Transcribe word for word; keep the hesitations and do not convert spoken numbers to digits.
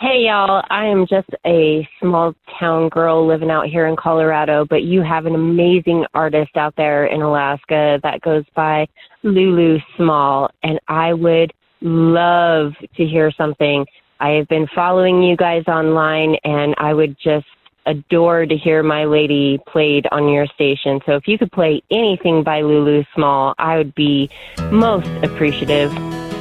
Hey, y'all. I am just a small town girl living out here in Colorado, but you have an amazing artist out there in Alaska that goes by Lulu Small, and I would love to hear something. I have been following you guys online, and I would just adore to hear my lady played on your station. So if you could play anything by Lulu Small, I would be most appreciative.